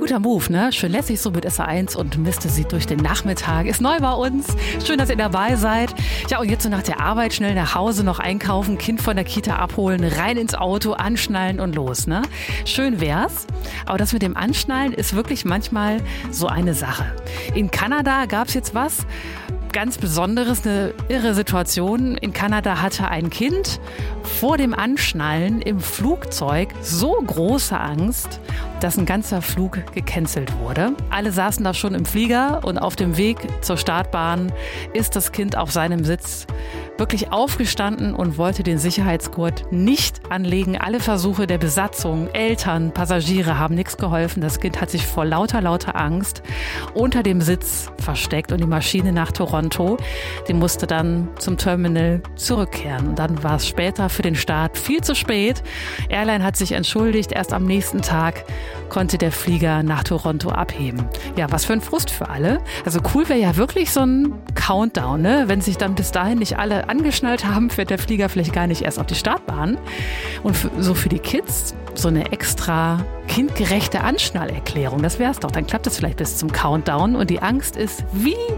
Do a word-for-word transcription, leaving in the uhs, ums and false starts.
Guter Move, ne? Schön lässig so mit S A eins und Miste sie durch den Nachmittag. Ist neu bei uns. Schön, dass ihr dabei seid. Ja, und jetzt so nach der Arbeit schnell nach Hause noch einkaufen, Kind von der Kita abholen, rein ins Auto, anschnallen und los, ne? Schön wär's. Aber das mit dem Anschnallen ist wirklich manchmal so eine Sache. In Kanada gab's jetzt was ganz Besonderes, eine irre Situation. In Kanada hatte ein Kind vor dem Anschnallen im Flugzeug so große Angst, dass ein ganzer Flug gecancelt wurde. Alle saßen da schon im Flieger und auf dem Weg zur Startbahn ist das Kind auf seinem Sitz wirklich aufgestanden und wollte den Sicherheitsgurt nicht anlegen. Alle Versuche der Besatzung, Eltern, Passagiere haben nichts geholfen. Das Kind hat sich vor lauter, lauter Angst unter dem Sitz versteckt und die Maschine nach Toronto, die musste dann zum Terminal zurückkehren. Und dann war es später für den Start viel zu spät. Airline hat sich entschuldigt. Erst am nächsten Tag konnte der Flieger nach Toronto abheben. Ja, was für ein Frust für alle. Also cool wäre ja wirklich so ein Countdown, ne? Wenn sich dann bis dahin nicht alle angeschnallt haben, fährt der Flieger vielleicht gar nicht erst auf die Startbahn. Und für, so für die Kids so eine extra kindgerechte Anschnallerklärung, das wär's doch. Dann klappt es vielleicht bis zum Countdown und die Angst ist wie